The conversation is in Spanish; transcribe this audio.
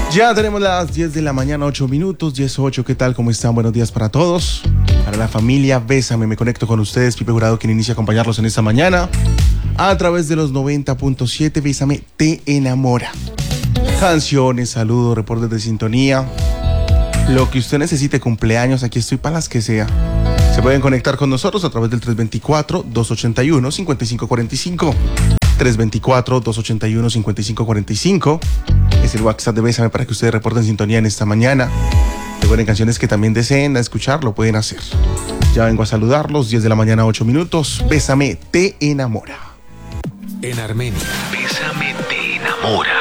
Ya tenemos las 10 de la mañana, 8 minutos, 10:08. ¿Qué tal? ¿Cómo están? Buenos días para todos. Para la familia Bésame, me conecto con ustedes. Pipe Jurado, quien inicia a acompañarlos en esta mañana a través de los 90.7. Bésame te enamora. Canciones, saludos, reportes de sintonía. Lo que usted necesite, cumpleaños, aquí estoy para las que sea. Se pueden conectar con nosotros a través del 324-281-5545. 324-281-5545. Es el WhatsApp de Bésame para que ustedes reporten sintonía en esta mañana. Recuerden, canciones que también deseen escuchar, lo pueden hacer. Ya vengo a saludarlos, 10 de la mañana, 8 minutos. Bésame te enamora. En Armenia, Bésame te enamora.